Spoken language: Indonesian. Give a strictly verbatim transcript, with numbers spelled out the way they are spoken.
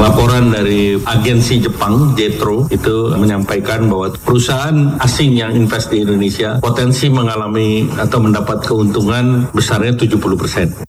Laporan dari agensi Jepang, Jetro, itu menyampaikan bahwa perusahaan asing yang invest di Indonesia potensi mengalami atau mendapat keuntungan besarnya tujuh puluh persen.